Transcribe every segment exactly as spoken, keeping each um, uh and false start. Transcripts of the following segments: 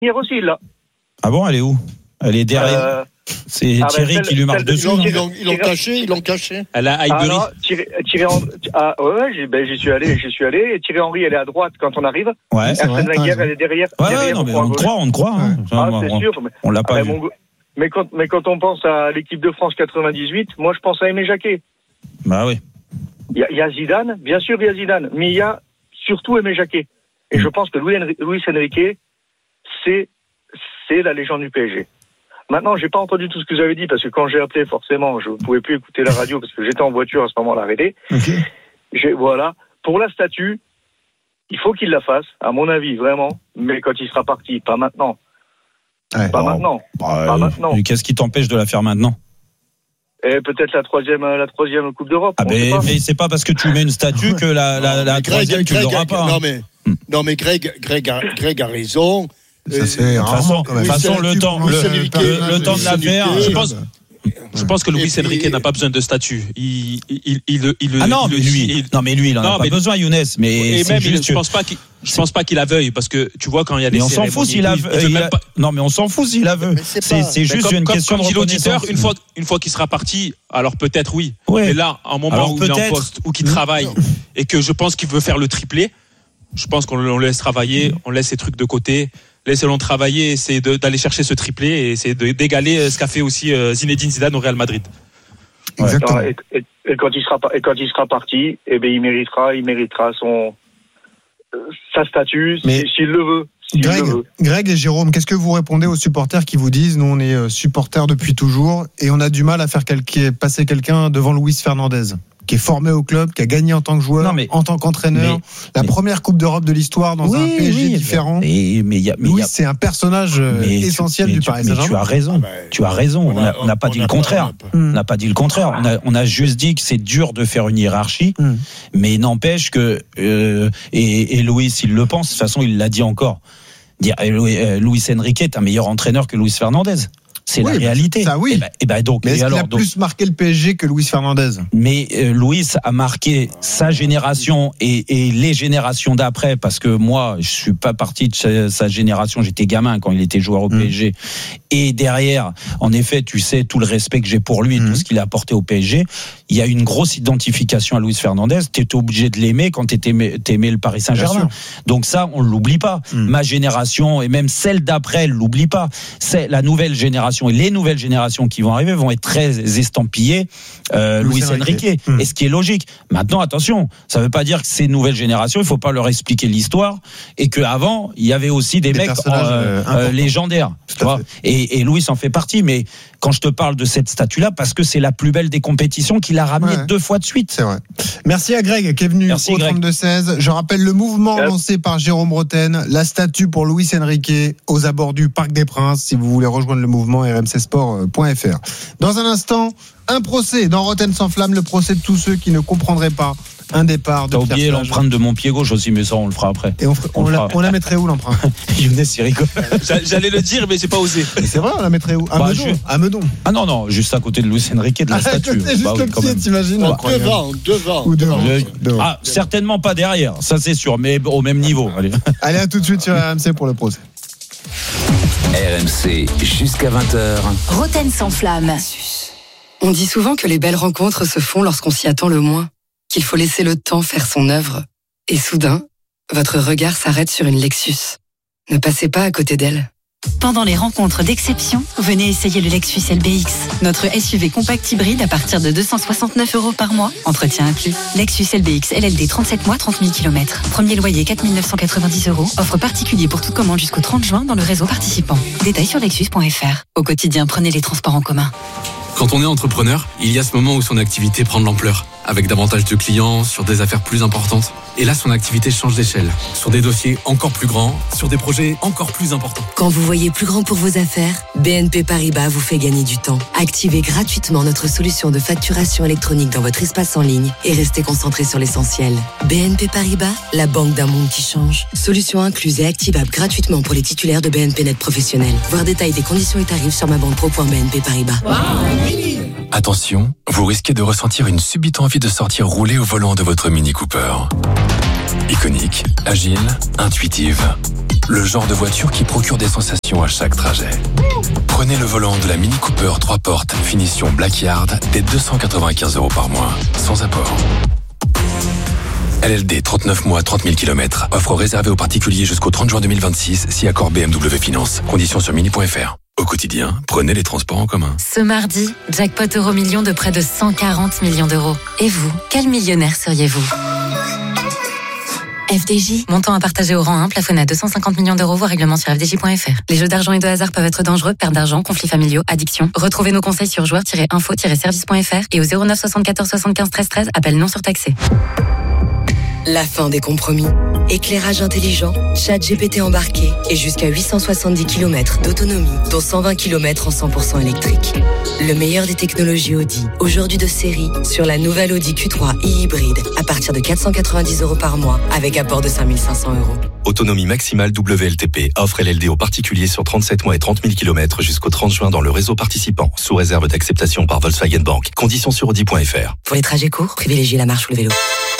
Hier aussi, là. Ah bon, elle est où? Elle est derrière. Euh... C'est ah Thierry ben, qui lui marque dessus. Ils l'ont, ils l'ont caché, ils l'ont caché. Elle a Highbury. Ah Thierry, Thierry Henry, ah ouais, j'y, ben, j'y suis allé, j'y suis allé. Et Thierry Henry, elle est à droite quand on arrive. Ouais, c'est Arsène Wenger, elle est derrière. Ouais, derrière ouais, non, mais on te croit, on te croit. Hein. Ah, c'est on, sûr. On l'a pas ah, vu. Mon... Mais quand, mais quand on pense à l'équipe de France quatre-vingt-dix-huit, moi, je pense à Aimé Jacquet. Bah oui. Il y, y a Zidane, bien sûr, il y a Zidane, mais il y a surtout Aimé Jacquet. Et mmh. je pense que Luis Enrique, c'est, c'est la légende du P S G. Maintenant, j'ai pas entendu tout ce que vous avez dit parce que quand j'ai appelé, forcément, je ne pouvais plus écouter la radio parce que j'étais en voiture à ce moment-là arrêté. Okay. J'ai, voilà. Pour la statue, il faut qu'il la fasse, à mon avis, vraiment. Mais quand il sera parti, pas maintenant. Ouais, pas bon, maintenant. Bah, pas euh, maintenant. Qu'est-ce qui t'empêche de la faire maintenant? Et peut-être la troisième, la troisième Coupe d'Europe. Ah ben, mais c'est pas parce que tu mets une statue que la, la, la troisième, tu l'auras pas. Non mais, hein. non mais Greg, Greg, a, Greg a raison. Ça c'est rarement quand même. De toute façon, le temps, le, le, le temps de la faire. Je pense. Je pense que Luis Enrique n'a pas besoin de statut. Il, il, il, il, ah non, il, mais lui, il, non mais lui, il en a non, pas besoin, Younes. Mais et c'est même, juste je pense pas qu'il, je pense pas qu'il la veuille parce que tu vois quand il y a des. Mais on s'en fout s'il la veut. A... Non, mais on s'en fout s'il la veut. C'est, c'est, c'est juste comme, une comme, question comme de reconnaissance. Une fois, une fois qu'il sera parti, alors peut-être oui. Ouais. Mais là, à un moment alors où il est en poste, où qu'il travaille et que je pense qu'il veut faire le triplé, je pense qu'on le laisse travailler, on laisse ses trucs de côté. Laissez-le travailler, essayer de, d'aller chercher ce triplé et essayer de, d'égaler ce qu'a fait aussi Zinedine Zidane au Real Madrid. Exactement. Et, et, et quand il sera et quand il sera parti, eh ben il méritera, il méritera son sa statue mais s'il le veut. S'il Greg, le veut. Greg et Jérôme, qu'est-ce que vous répondez aux supporters qui vous disent nous on est supporters depuis toujours et on a du mal à faire quel- passer quelqu'un devant Luis Fernandez, qui est formé au club, qui a gagné en tant que joueur, non, mais, en tant qu'entraîneur, mais, la mais, première Coupe d'Europe de l'histoire dans oui, un P S G oui, différent. Mais, mais, y a, mais Louis, y a, c'est un personnage essentiel tu, du tu, Paris Saint-Germain. Tu as raison, ah bah, tu as raison. On n'a on a pas on dit a le contraire. On n'a pas dit le contraire. On a, on a juste dit que c'est dur de faire une hiérarchie, mm. mais n'empêche que euh, et, et Louis, il le pense. De toute façon, il l'a dit encore. Dire Louis, Luis Enrique est un meilleur entraîneur que Luis Fernandez. C'est oui, la réalité. Ça oui. Et ben, et ben donc. Mais est-ce et alors, qu'il a donc, plus marqué le P S G que Luis Fernandez? Mais euh, Luis a marqué sa génération et, et les générations d'après, parce que moi, je suis pas parti de sa, sa génération. J'étais gamin quand il était joueur au mmh. P S G. Et derrière, en effet, tu sais tout le respect que j'ai pour lui et mmh. tout ce qu'il a apporté au P S G. Il y a une grosse identification à Luis Fernandez. T'étais obligé de l'aimer quand t'aimais, t'aimais le Paris Saint-Germain. Donc ça, on l'oublie pas. Mmh. Ma génération et même celle d'après, elle l'oublie pas. C'est la nouvelle génération et les nouvelles générations qui vont arriver vont être très estampillées euh, Luis Enrique. Mmh. Et ce qui est logique. Maintenant, attention, ça ne veut pas dire que ces nouvelles générations, il ne faut pas leur expliquer l'histoire et qu'avant, il y avait aussi des, des mecs euh, euh, légendaires. Tu vois et, et Luis en fait partie. Mais quand je te parle de cette statue-là, parce que c'est la plus belle des compétitions qu'il a ramenée ouais. deux fois de suite. C'est vrai. Merci à Greg qui est venu Merci au trente-deux seize. Je rappelle le mouvement yep. lancé par Jérôme Roten, la statue pour Luis Enrique aux abords du Parc des Princes. Si vous voulez rejoindre le mouvement, r m c sport point f r. Dans un instant, un procès dans Roten sans flamme, le procès de tous ceux qui ne comprendraient pas un départ de T'as oublié Pierre l'empreinte de mon pied gauche aussi, mais ça on le fera après. Et on, f- on, on, la, on la mettrait où l'empreinte? Younes, il rigole. J'allais le dire, mais j'ai pas osé. Mais c'est vrai, on la mettrait où? À bah, Meudon. Je... À Meudon. Ah non, non, juste à côté de Luis Enrique de la ah, statue. Juste bah, le oui, pied, t'imagines? Bah, devant, devant. Ou devant. Le... devant. Ah, certainement pas derrière, ça c'est sûr, mais au même niveau. Allez, Allez à tout de suite sur R M C pour le procès. R M C jusqu'à vingt heures. Roten sans flamme. On dit souvent que les belles rencontres se font lorsqu'on s'y attend le moins, qu'il faut laisser le temps faire son œuvre. Et soudain, votre regard s'arrête sur une Lexus. Ne passez pas à côté d'elle. Pendant les rencontres d'exception, venez essayer le Lexus L B X. Notre S U V compact hybride à partir de deux cent soixante-neuf euros par mois, entretien inclus. Lexus L B X L L D trente-sept mois, trente mille kilomètres. Premier loyer quatre mille neuf cent quatre-vingt-dix euros. Offre particulier pour toute commande jusqu'au trente juin dans le réseau participant. Détails sur lexus point f r. Au quotidien, prenez les transports en commun. Quand on est entrepreneur, il y a ce moment où son activité prend de l'ampleur, avec davantage de clients, sur des affaires plus importantes. Et là, son activité change d'échelle, sur des dossiers encore plus grands, sur des projets encore plus importants. Quand vous voyez plus grand pour vos affaires, B N P Paribas vous fait gagner du temps. Activez gratuitement notre solution de facturation électronique dans votre espace en ligne et restez concentré sur l'essentiel. B N P Paribas, la banque d'un monde qui change. Solution incluse et activable gratuitement pour les titulaires de B N P Net professionnels. Voir détails des conditions et tarifs sur ma banque pro point b n p paribas. Wow. Attention, vous risquez de ressentir une subite envie de sortir rouler au volant de votre Mini Cooper. Iconique, agile, intuitive. le genre de voiture qui procure des sensations à chaque trajet. Prenez le volant de la Mini Cooper trois portes, finition Blackyard, dès deux cent quatre-vingt-quinze euros par mois, sans apport. L L D, trente-neuf mois, trente mille kilomètres. Offre réservée aux particuliers jusqu'au trente juin deux mille vingt-six, si accord B M W Finance. Conditions sur mini point f r. Au quotidien, prenez les transports en commun. Ce mardi, jackpot euro million de près de cent quarante millions d'euros. Et vous, quel millionnaire seriez-vous ? F D J, montant à partager au rang un, plafonné à deux cent cinquante millions d'euros, voire règlement sur f d j point f r. Les jeux d'argent et de hasard peuvent être dangereux, perte d'argent, conflits familiaux, addiction. Retrouvez nos conseils sur joueurs tiret info tiret service point f r et au zéro neuf soixante-quatorze soixante-quinze treize treize, appel non surtaxé. La fin des compromis. Éclairage intelligent, chat G P T embarqué et jusqu'à huit cent soixante-dix kilomètres d'autonomie, dont cent vingt kilomètres en cent pour cent électrique. Le meilleur des technologies Audi, aujourd'hui de série, sur la nouvelle Audi Q trois e-hybride, à partir de quatre cent quatre-vingt-dix euros par mois, avec apport de cinq mille cinq cents euros. Autonomie maximale W L T P. Offre L L D aux particuliers sur trente-sept mois et trente mille kilomètres jusqu'au trente juin dans le réseau participant, sous réserve d'acceptation par Volkswagen Bank. Conditions sur audi point f r. Pour les trajets courts, privilégiez la marche ou le vélo.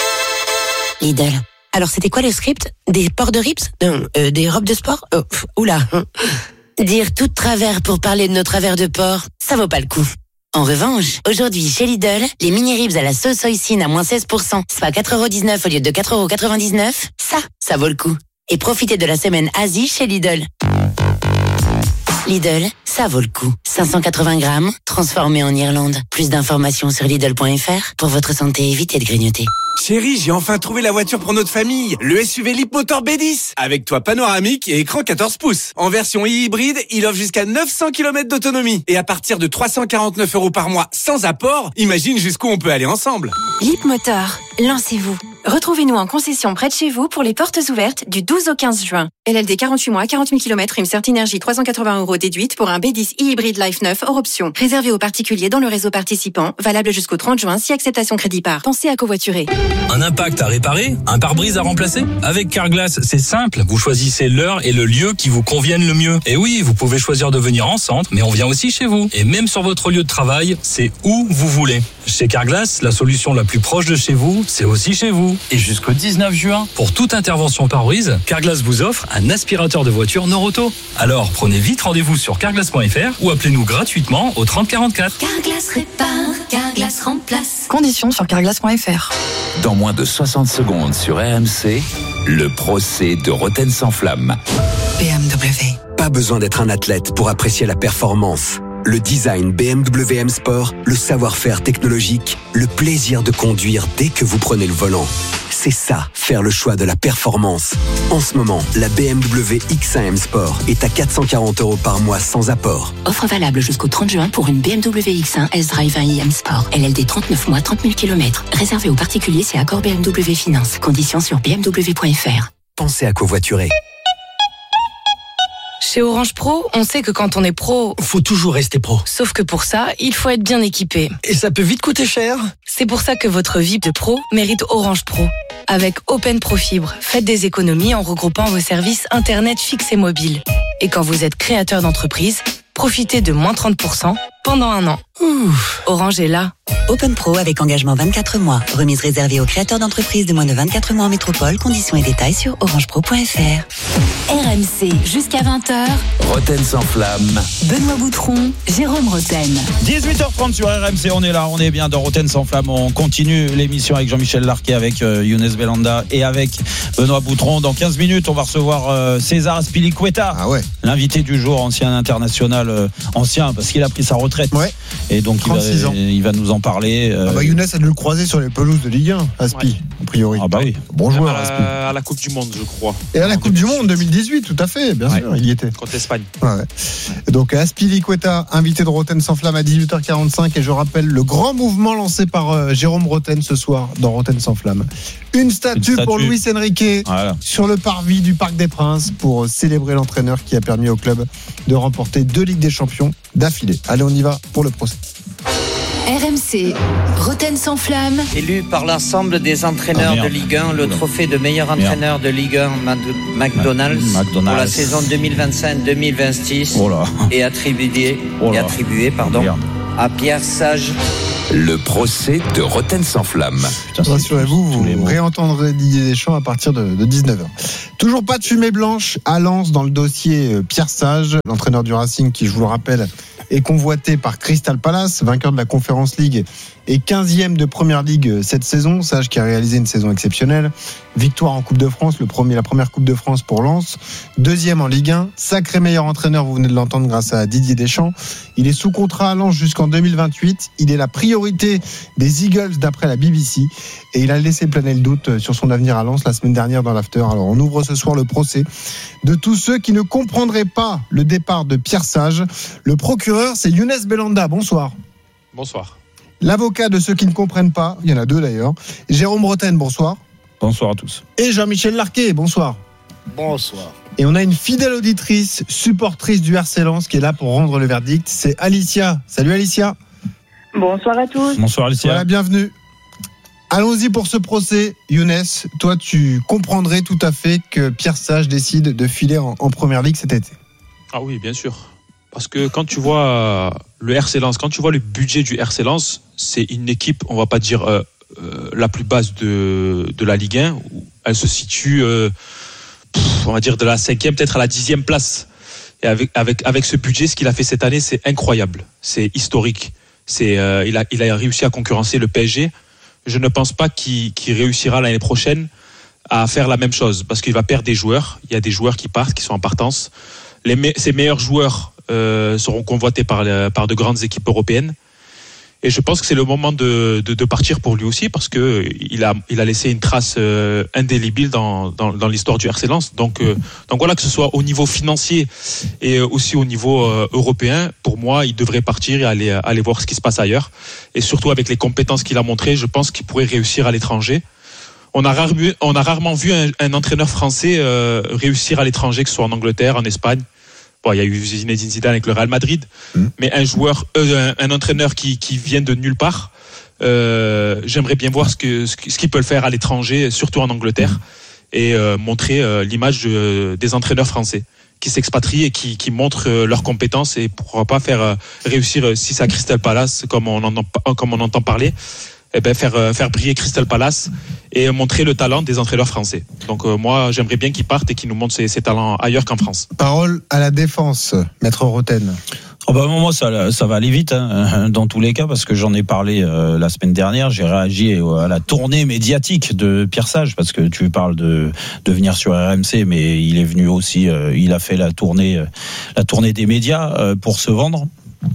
Lidl. Alors, c'était quoi le script? Des ports de rips? Non, euh, des robes de sport? Oh, pff, oula. Dire tout de travers pour parler de nos travers de porc, ça vaut pas le coup. En revanche, aujourd'hui, chez Lidl, les mini-ribs à la sauce hoisin à moins seize pour cent, soit quatre euros dix-neuf au lieu de quatre euros quatre-vingt-dix-neuf, ça, ça vaut le coup. Et profitez de la semaine Asie chez Lidl. Lidl, ça vaut le coup. cinq cent quatre-vingts grammes, transformé en Irlande. Plus d'informations sur Lidl point f r. Pour votre santé, évitez de grignoter. Chérie, j'ai enfin trouvé la voiture pour notre famille. Le S U V Leapmotor B dix. Avec toit panoramique et écran quatorze pouces. En version e-hybride, il offre jusqu'à neuf cents kilomètres d'autonomie. Et à partir de trois cent quarante-neuf euros par mois sans apport, imagine jusqu'où on peut aller ensemble. Leapmotor, lancez-vous. Retrouvez-nous en concession près de chez vous pour les portes ouvertes du douze au quinze juin. L L D quarante-huit mois, quarante mille kilomètres, une Cert Énergie trois cent quatre-vingts euros déduite pour un B dix e-hybride Life neuf hors option. Réservé aux particuliers dans le réseau participant, valable jusqu'au trente juin si acceptation crédit par. Pensez à covoiturer. Un impact à réparer? Un pare-brise à remplacer? Avec Carglass, c'est simple. Vous choisissez l'heure et le lieu qui vous conviennent le mieux. Et oui, vous pouvez choisir de venir en centre, mais on vient aussi chez vous. Et même sur votre lieu de travail, c'est où vous voulez. Chez Carglass, la solution la plus proche de chez vous, c'est aussi chez vous. Et jusqu'au dix-neuf juin, pour toute intervention pare-brise, Carglass vous offre un aspirateur de voiture Noroto. Alors, prenez vite rendez-vous sur carglass point f r ou appelez-nous gratuitement au trente quarante-quatre. Carglass répare, Carglass remplace. Conditions sur carglass point f r. Dans moins de soixante secondes sur R M C, le procès de Roten sans flamme. B M W. Pas besoin d'être un athlète pour apprécier la performance. Le design B M W M Sport, le savoir-faire technologique, le plaisir de conduire dès que vous prenez le volant. C'est ça, faire le choix de la performance. En ce moment, la B M W X un M Sport est à quatre cent quarante euros par mois sans apport. Offre valable jusqu'au trente juin pour une B M W X un S-Drive un i M Sport. L L D trente-neuf mois, trente mille kilomètres. Réservé aux particuliers, c'est accord B M W Finance. Conditions sur b m w point f r. Pensez à covoiturer. Chez Orange Pro, on sait que quand on est pro, faut toujours rester pro. Sauf que pour ça, il faut être bien équipé. Et ça peut vite coûter cher. C'est pour ça que votre vie de pro mérite Orange Pro. Avec Open Pro Fibre, faites des économies en regroupant vos services Internet fixe et mobile. Et quand vous êtes créateur d'entreprise, profitez de moins trente pour cent pendant un an. Ouf. Orange est là. Open Pro avec engagement vingt-quatre mois. Remise réservée aux créateurs d'entreprises de moins de vingt-quatre mois en métropole. Conditions et détails sur orange pro point f r. R M C jusqu'à vingt heures. Roten sans flamme. Benoît Boutron, Jérôme Roten. dix-huit heures trente sur R M C, on est là, on est bien dans Roten sans flamme. On continue l'émission avec Jean-Michel Larquet, avec euh, Younes Belanda et avec Benoît Boutron. Dans quinze minutes, on va recevoir euh, César Azpilicueta, ah ouais. l'invité du jour, ancien international, euh, ancien parce qu'il a pris sa retraite. Ouais. Et donc il va, il va nous en parler. Euh... Ah bah Younes a dû le croiser sur les pelouses de Ligue un, Aspi, ouais. a priori. Ah bah oui. Bon joueur, à la, Aspi. à la Coupe du Monde, je crois. Et à la Coupe du Monde deux mille dix-huit, tout à fait, bien ouais. sûr, il y était. Contre l'Espagne. Ouais, ouais. Donc Azpilicueta, invité de Roten sans flamme à dix-huit heures quarante-cinq, et je rappelle le grand mouvement lancé par euh, Jérôme Roten ce soir dans Roten sans flamme. Une statue, Une statue. pour Luis Enrique voilà. sur le parvis du Parc des Princes pour célébrer l'entraîneur qui a permis au club de remporter deux Ligues des Champions d'affilée. Allez, on y va pour le procès. R M C, Roten sans flamme. Élu par l'ensemble des entraîneurs oh, de Ligue un, le trophée de meilleur entraîneur merde. de Ligue un McDonald's, McDonald's pour la saison deux mille vingt-cinq deux mille vingt-six oh est attribué, oh est attribué pardon, à Pierre Sage Le procès de Roten sans flamme. Rassurez-vous, vous, vous réentendrez Didier Deschamps à partir de, de dix-neuf heures. Toujours pas de fumée blanche à Lens dans le dossier Pierre Sage, l'entraîneur du Racing qui, je vous le rappelle, est convoité par Crystal Palace, vainqueur de la Conference League et quinzième de Première Ligue cette saison. Sage qui a réalisé une saison exceptionnelle. Victoire en Coupe de France, le premier, la première Coupe de France pour Lens. Deuxième en Ligue un. Sacré meilleur entraîneur, vous venez de l'entendre grâce à Didier Deschamps. Il est sous contrat à Lens jusqu'en deux mille vingt-huit. Il est la priorité des Eagles d'après la B B C. Et il a laissé planer le doute sur son avenir à Lens la semaine dernière dans l'after. Alors on ouvre ce soir le procès de tous ceux qui ne comprendraient pas le départ de Pierre Sage. Le procureur, c'est Younes Belhanda. Bonsoir. Bonsoir. L'avocat de ceux qui ne comprennent pas, il y en a deux d'ailleurs, Jérôme Roten, bonsoir. Bonsoir à tous. Et Jean-Michel Larquet, bonsoir. Bonsoir. Et on a une fidèle auditrice, supportrice du R C Lens qui est là pour rendre le verdict, c'est Alicia. Salut Alicia. Bonsoir à tous. Bonsoir Alicia. Voilà, bienvenue. Allons-y pour ce procès. Younes, toi tu comprendrais tout à fait que Pierre Sage décide de filer en, en Première Ligue cet été. Ah oui, bien sûr. Parce que quand tu vois le R C Lens, quand tu vois le budget du R C Lens, c'est une équipe, on va pas dire euh, euh, la plus basse de, de la Ligue un. Où elle se situe, euh, pff, on va dire, de la cinquième, peut-être à la dixième place. Et avec, avec, avec ce budget, ce qu'il a fait cette année, c'est incroyable. C'est historique. C'est, euh, il, a, il a réussi à concurrencer le P S G. Je ne pense pas qu'il, qu'il réussira l'année prochaine à faire la même chose. Parce qu'il va perdre des joueurs. Il y a des joueurs qui partent, qui sont en partance. Les me- ses meilleurs joueurs euh, seront convoités par, le, par de grandes équipes européennes. Et je pense que c'est le moment de, de, de partir pour lui aussi, parce que il a, il a laissé une trace euh, indélébile dans, dans, dans l'histoire du R C Lens. Donc, euh, donc voilà, que ce soit au niveau financier et aussi au niveau euh, européen, pour moi, il devrait partir et aller, aller voir ce qui se passe ailleurs. Et surtout avec les compétences qu'il a montrées, je pense qu'il pourrait réussir à l'étranger. On a, rare, on a rarement vu un, un entraîneur français euh, réussir à l'étranger, que ce soit en Angleterre, en Espagne. Bon, il y a eu Zinedine Zidane avec le Real Madrid, mmh. mais un joueur, euh, un, un entraîneur qui, qui vient de nulle part, euh, j'aimerais bien voir ce, que, ce qu'il peut le faire à l'étranger, surtout en Angleterre, mmh. et euh, montrer euh, l'image de, des entraîneurs français qui s'expatrient et qui, qui montrent euh, leurs compétences et pourquoi pas faire euh, réussir, euh, si c'est à Crystal Palace, comme on entend, comme on entend parler, eh ben faire, euh, faire briller Crystal Palace et montrer le talent des entraîneurs français. Donc euh, moi, j'aimerais bien qu'ils partent et qu'ils nous montrent ses, ses talents ailleurs qu'en France. Parole à la défense, Maître Roten. Oh bah moi ça, ça va aller vite hein, dans tous les cas, parce que j'en ai parlé euh, la semaine dernière. J'ai réagi à la tournée médiatique de Pierre Sage, parce que tu parles de, de venir sur R M C, mais il est venu aussi, euh, il a fait la tournée, euh, la tournée des médias euh, pour se vendre.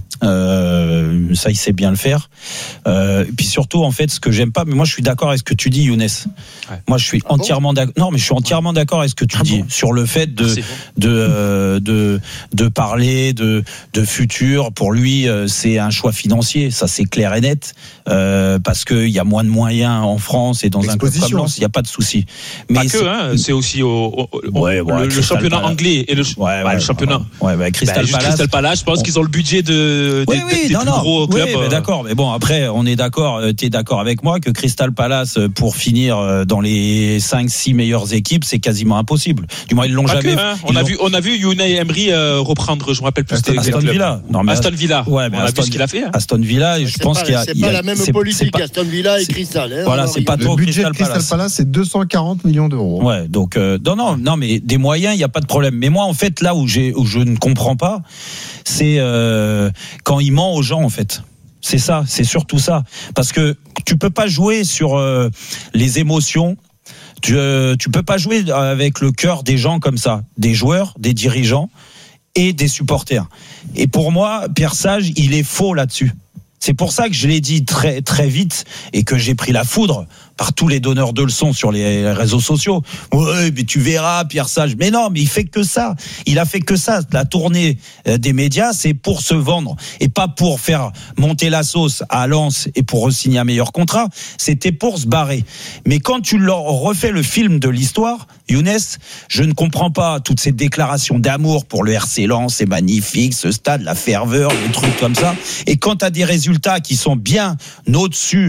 Euh, ça il sait bien le faire. Euh, et puis surtout en fait ce que j'aime pas, mais moi je suis d'accord avec ce que tu dis Younes. Ouais. Moi je suis ah entièrement bon d'accord. Non mais je suis entièrement d'accord avec ce que tu ah dis bon sur le fait de bon. de, euh, de de parler de de futur. Pour lui euh, c'est un choix financier, ça c'est clair et net, euh, parce que il y a moins de moyens en France et dans un club comme Lens, il y a pas de souci. Mais pas c'est... que hein, c'est aussi au, au, au ouais, ouais, le, le championnat Palace. Anglais et le, ouais, ouais, le championnat. Ouais, ouais, Crystal bah, Palace. Crystal Palace, je pense on... qu'ils ont le budget de Des, oui, oui, des non, plus non, gros clubs. Oui, mais d'accord, mais bon, après, on est d'accord, t'es d'accord avec moi que Crystal Palace, pour finir dans les cinq six meilleures équipes, c'est quasiment impossible. Du moins, ils l'ont pas jamais. Que, hein. On a vu, on a vu Unai Emery euh, reprendre, je me rappelle plus. Aston, Aston Villa. Non, mais Aston Villa. Ouais, mais on Aston, a vu ce qu'il a fait. Hein. Aston Villa, je c'est pense pas, qu'il y a. C'est il y a, pas la même c'est, politique, pas, Aston Villa et Crystal. Hein, voilà, c'est pas trop. Le budget de Crystal Palace, c'est deux cent quarante millions d'euros. Ouais, donc euh, non, non, non, mais des moyens, il y a pas de problème. Mais moi, en fait, là où j'ai, où je ne comprends pas, c'est euh, quand il ment aux gens, en fait. C'est ça, c'est surtout ça. Parce que tu peux pas jouer sur euh, les émotions. Tu, euh, tu peux pas jouer avec le cœur des gens comme ça, des joueurs, des dirigeants et des supporters. Et pour moi, Pierre Sage, il est faux là-dessus. C'est pour ça que je l'ai dit très très vite et que j'ai pris la foudre par tous les donneurs de leçons sur les réseaux sociaux. Ouais, mais tu verras, Pierre Sage. Mais non, mais il fait que ça. Il a fait que ça. La tournée des médias, c'est pour se vendre et pas pour faire monter la sauce à Lens et pour re-signer un meilleur contrat. C'était pour se barrer. Mais quand tu leur refais le film de l'histoire, Younes, je ne comprends pas toutes ces déclarations d'amour pour le R C Lens. C'est magnifique, ce stade, la ferveur, les trucs comme ça. Et quand tu as des résultats qui sont bien au-dessus,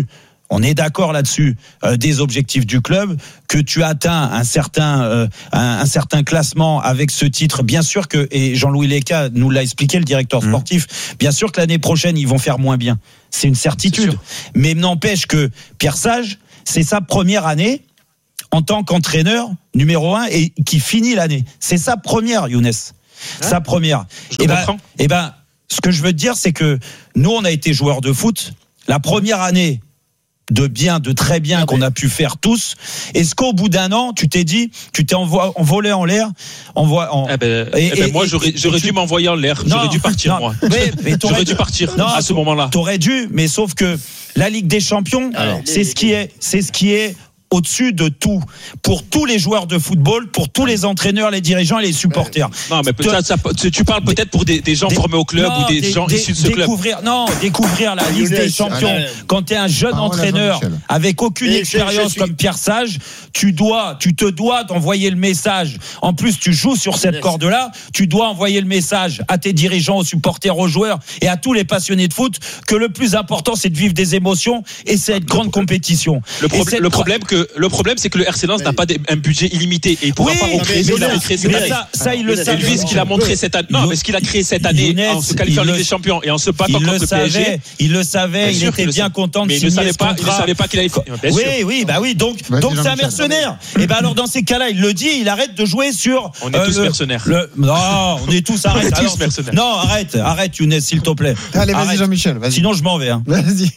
on est d'accord là-dessus, euh, des objectifs du club, que tu atteins un certain, euh, un, un certain classement avec ce titre. Bien sûr que, et Jean-Louis Leca nous l'a expliqué, le directeur mmh. sportif, bien sûr que l'année prochaine, ils vont faire moins bien. C'est une certitude. C'est Mais n'empêche que Pierre Sage, c'est sa première année en tant qu'entraîneur numéro un et qui finit l'année. C'est sa première, Younes. Ah, sa première. Je comprends. Ben, et ben, ce que je veux te dire, c'est que nous, on a été joueurs de foot. La première année, de bien, de très bien, ah qu'on a pu faire tous. Est-ce qu'au bout d'un an, tu t'es dit, tu t'es envo- envolé en l'air, envo- en... Eh ben, et, eh ben et, moi, j'aurais, j'aurais dû m'envoyer en l'air. Non, j'aurais dû partir, non, moi. Mais, mais j'aurais dû partir non, à ce moment-là. T'aurais dû, mais sauf que la Ligue des Champions, alors, c'est les, ce qui est, c'est ce qui est au-dessus de tout, pour tous les joueurs de football, pour tous les entraîneurs, les dirigeants et les supporters. Non, mais peut-être, ça, tu parles peut-être pour des, des gens des, formés au club non, ou des, des gens des, issus de ce découvrir, club. Non, découvrir la Ligue des Champions. Allez. Quand tu es un jeune ah, entraîneur avec aucune et expérience je, je comme Pierre Sage, tu dois, tu te dois d'envoyer le message. En plus, tu joues sur cette corde-là, tu dois envoyer le message à tes dirigeants, aux supporters, aux joueurs et à tous les passionnés de foot que le plus important, c'est de vivre des émotions et c'est une grande compétition. Le, pro- le problème que Le problème, c'est que le R C Lens n'a pas un budget illimité et il ne pourra oui, pas recréer ce qu'il a recréé cette année. Ça, ça, il le savait. Lui, ce qu'il a montré cette année, non, mais ce qu'il a créé cette année Younes, en se qualifiant en Ligue des Champions et en se battant contre le P S G. Il le savait, il était bien content de signer ce contrat. Il ne savait pas qu'il allait. Oui, oui, bah oui. Donc, donc c'est un mercenaire. Et ben alors, dans ces cas-là, il le dit, il arrête de jouer sur. On est tous mercenaires. Non, on est tous. Arrête. On est tous mercenaires. Non, arrête, arrête, Younes, s'il te plaît. Allez, vas-y, Jean-Michel. Sinon, je m'en vais. Vas-y.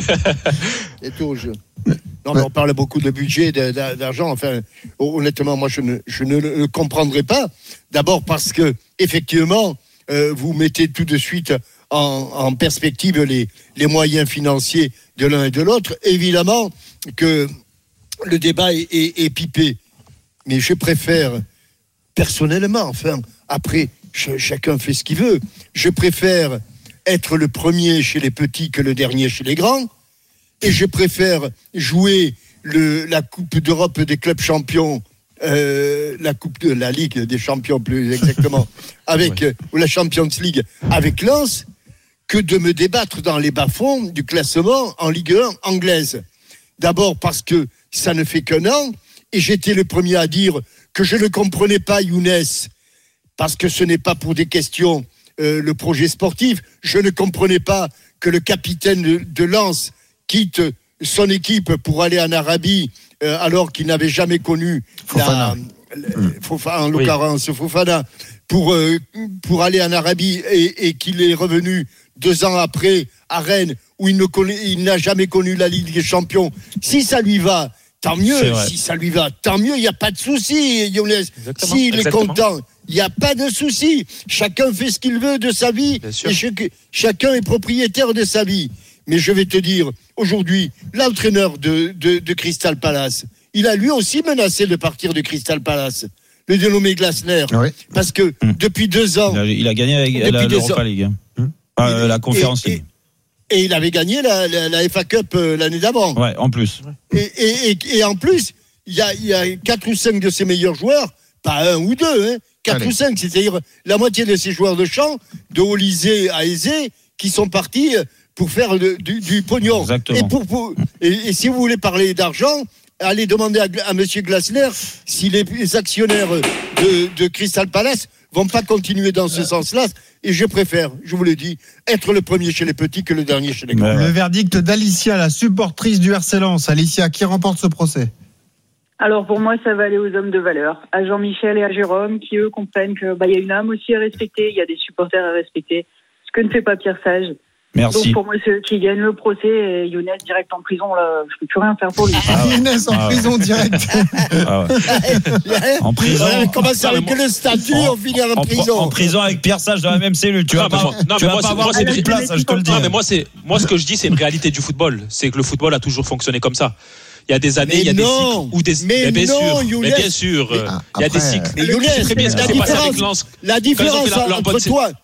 Et tout au jeu. Non, mais on parle beaucoup de budget, d'argent. Enfin, honnêtement, moi, je ne, je ne le comprendrai pas. D'abord parce que, effectivement, euh, vous mettez tout de suite en, en perspective les, les moyens financiers de l'un et de l'autre. Évidemment que le débat est, est, est pipé. Mais je préfère, personnellement, enfin, après, ch- chacun fait ce qu'il veut. Je préfère être le premier chez les petits que le dernier chez les grands. Et je préfère jouer le, la Coupe d'Europe des clubs champions, euh, la Coupe de la Ligue des champions plus exactement, avec ouais. euh, ou la Champions League avec Lens, que de me débattre dans les bas-fonds du classement en Ligue un anglaise. D'abord parce que ça ne fait qu'un an, et j'étais le premier à dire que je ne comprenais pas Younes, parce que ce n'est pas pour des questions euh, le projet sportif. Je ne comprenais pas que le capitaine de, de Lens quitte son équipe pour aller en Arabie euh, alors qu'il n'avait jamais connu Fofana. La, la, mmh. Fofana, en l'occurrence oui. Fofana pour, euh, pour aller en Arabie et, et qu'il est revenu deux ans après à Rennes où il, ne connaît, il n'a jamais connu la Ligue des Champions. Si ça lui va, tant mieux. Si ça lui va, tant mieux. Il n'y a pas de souci, Younes. S'il est content, il n'y a pas de souci. Chacun fait ce qu'il veut de sa vie et chaque, chacun est propriétaire de sa vie. Mais je vais te dire, aujourd'hui, l'entraîneur de, de, de Crystal Palace, il a lui aussi menacé de partir de Crystal Palace, le dénommé Glasner. Oui. Parce que mmh. depuis deux ans... Il a, il a gagné avec la, l'Europa League, mmh. euh, la Conference League. Et, et il avait gagné la, la, la F A Cup euh, l'année d'avant. Ouais, en plus. Et, et, et, et en plus, il y a, il y a quatre ou cinq de ses meilleurs joueurs, pas un ou deux, hein, quatre Allez. ou cinq, c'est-à-dire la moitié de ses joueurs de champ, de Olysée à Aizé, qui sont partis... pour faire de, du, du pognon. Exactement. Et, pour, pour, et, et si vous voulez parler d'argent, allez demander à, à M. Glasner si les, les actionnaires de, de Crystal Palace vont pas continuer dans ce sens-là. Et je préfère, je vous l'ai dit, être le premier chez les petits que le dernier chez les grands. Le verdict d'Alicia, la supportrice du R C Lens. Alicia, qui remporte ce procès ? Alors pour moi, ça va aller aux hommes de valeur, à Jean-Michel et à Jérôme, qui eux comprennent qu'il bah, y a une âme aussi à respecter, il y a des supporters à respecter, ce que ne fait pas Pierre Sage. Merci. Donc pour moi, c'est eux qui gagnent le procès et Younes direct en prison, là, je peux plus rien faire pour lui. Ah ouais. Younes en ah prison ouais. direct. Ah ouais. En prison. On commence avec le statut, on finit en, en prison. En prison avec Pierre Sage dans la même cellule. Tu non, vas pas, moi, non, tu mais vas moi, pas c'est, avoir moi, c'est une place, je te le dis. Non, mais moi, c'est, moi, ce que je dis, c'est une réalité du football. C'est que le football a toujours fonctionné comme ça. Il y a des années, il y a des cycles ou des mais, mais bien non, sûr, mais bien sûr, il y a des cycles. Mais Younes, très bien ce qui s'est passé avec Lens. La différence entre toi,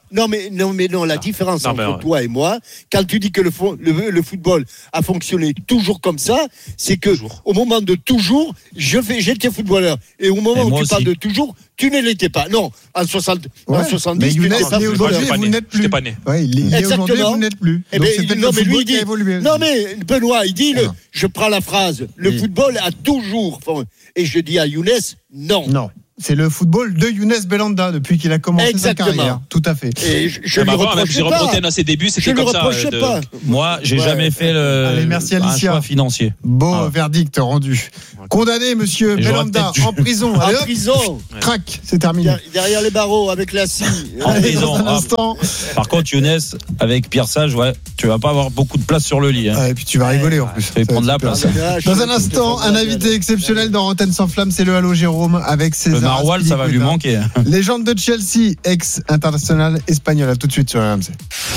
Non mais non mais non la non. différence non, entre ouais. toi et moi, quand tu dis que le, fo- le, le football a fonctionné toujours comme ça, c'est que toujours. Au moment de toujours, je fais, j'étais footballeur et au moment et où tu aussi. parles de toujours, tu ne l'étais pas. Non, en soixante, ouais. en soixante-dix, tu n'étais pas footballeur. Vous n'êtes plus. Pas né. Ouais, il est aujourd'hui, vous n'êtes plus. Eh ben, non mais lui il dit. Non mais Benoît, il dit, le, je prends la phrase. Le oui. football a toujours. Et je dis à Younes, non. Non. C'est le football de Younes Belhanda depuis qu'il a commencé Exactement. sa carrière. Tout à fait. Et je, je lui reproche Jérôme Bretagne à ses débuts, c'était je comme le ça. reproche de... pas. Moi, j'ai ouais. jamais fait le Allez, merci Alicia. un choix financier. Beau ah. verdict rendu. Condamné, monsieur Et Belhanda, en prison. En Allez, prison. Crac, c'est terminé. Derrière les barreaux, avec la scie. En prison. Un instant. Par contre, Younes, avec Pierre Sage, ouais, tu vas pas avoir beaucoup de place sur le lit. Hein. Ah, et puis tu vas rigoler en plus. Tu vas prendre la place. Dans un instant, un invité exceptionnel dans Rotten sans flamme, c'est le Allô Jérôme avec César. Le Maroilles, ça va lui manquer. Légende de Chelsea, ex-international espagnol. À tout de suite sur R M C.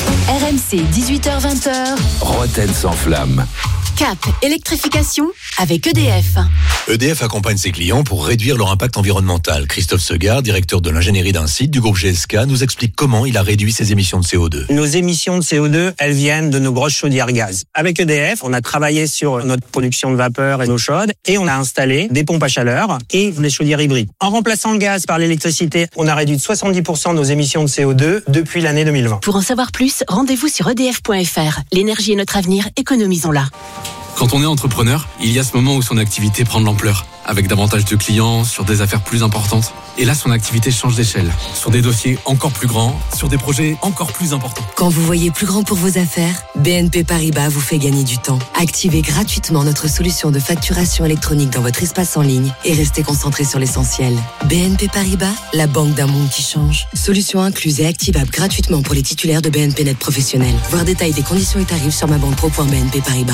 R M C, dix-huit heures vingt. Rotten sans flamme. Cap, électrification avec E D F. E D F accompagne ses clients pour réduire leur impact environnemental. Christophe Segard, directeur de l'ingénierie d'un site du groupe G S K, nous explique comment il a réduit ses émissions de C O deux. Nos émissions de C O deux, elles viennent de nos grosses chaudières gaz. Avec E D F, on a travaillé sur notre production de vapeur et d'eau chaude et on a installé des pompes à chaleur et des chaudières hybrides. En remplaçant le gaz par l'électricité, on a réduit de soixante-dix pour cent nos émissions de C O deux depuis l'année deux mille vingt. Pour en savoir plus, rendez-vous sur E D F point F R. L'énergie est notre avenir, économisons-la. Quand on est entrepreneur, il y a ce moment où son activité prend de l'ampleur, avec davantage de clients, sur des affaires plus importantes. Et là, son activité change d'échelle, sur des dossiers encore plus grands, sur des projets encore plus importants. Quand vous voyez plus grand pour vos affaires, B N P Paribas vous fait gagner du temps. Activez gratuitement notre solution de facturation électronique dans votre espace en ligne et restez concentré sur l'essentiel. B N P Paribas, la banque d'un monde qui change. Solution incluse et activable gratuitement pour les titulaires de B N P Net professionnels. Voir détail des conditions et tarifs sur ma banque pro point b n p paribas.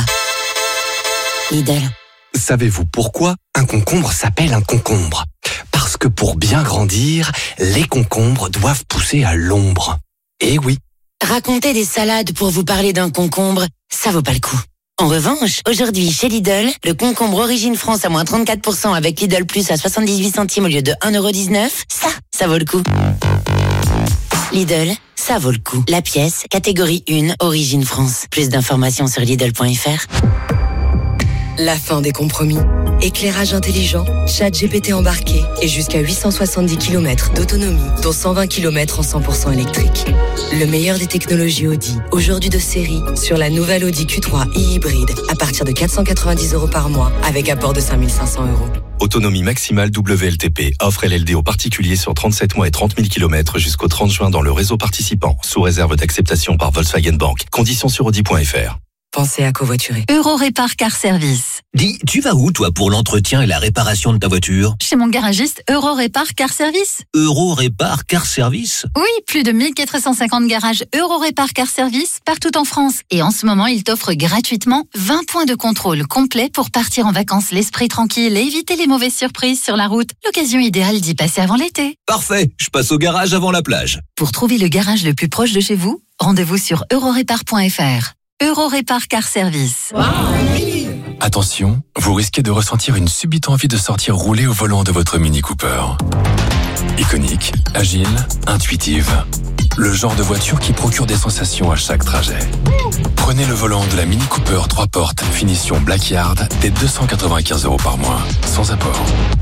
Lidl. Savez-vous pourquoi un concombre s'appelle un concombre ? Parce que pour bien grandir, les concombres doivent pousser à l'ombre. Eh oui. Raconter des salades pour vous parler d'un concombre, ça vaut pas le coup. En revanche, aujourd'hui, chez Lidl, le concombre Origine France à moins trente-quatre pour cent avec Lidl Plus à soixante-dix-huit centimes au lieu de un euro dix-neuf, ça, ça vaut le coup. Lidl, ça vaut le coup. La pièce, catégorie un, Origine France. Plus d'informations sur Lidl point F R. La fin des compromis. Éclairage intelligent, chat G P T embarqué et jusqu'à huit cent soixante-dix kilomètres d'autonomie, dont cent vingt kilomètres en cent pour cent électrique. Le meilleur des technologies Audi, aujourd'hui de série, sur la nouvelle Audi Q trois e-hybride à partir de quatre cent quatre-vingt-dix euros par mois avec apport de cinq mille cinq cents euros. Autonomie maximale W L T P. Offre L L D aux particuliers sur trente-sept mois et trente mille kilomètres jusqu'au trente juin dans le réseau participant, sous réserve d'acceptation par Volkswagen Bank. Conditions sur audi point F R. Pensez à covoiturer. Eurorépar Car Service. Dis, tu vas où, toi, pour l'entretien et la réparation de ta voiture ? Chez mon garagiste Eurorépar Car Service. Eurorépar Car Service ? Oui, plus de mille quatre cent cinquante garages Eurorépar Car Service partout en France. Et en ce moment, il t'offre gratuitement vingt points de contrôle complets pour partir en vacances l'esprit tranquille et éviter les mauvaises surprises sur la route. L'occasion idéale d'y passer avant l'été. Parfait, je passe au garage avant la plage. Pour trouver le garage le plus proche de chez vous, rendez-vous sur eurorépar point F R. Eurorépar Car Service. Wow. Attention, vous risquez de ressentir une subite envie de sortir rouler au volant de votre Mini Cooper. Iconique, agile, intuitive. Le genre de voiture qui procure des sensations à chaque trajet. Prenez le volant de la Mini Cooper trois portes, finition Black Yard, dès deux cent quatre-vingt-quinze euros par mois, sans apport.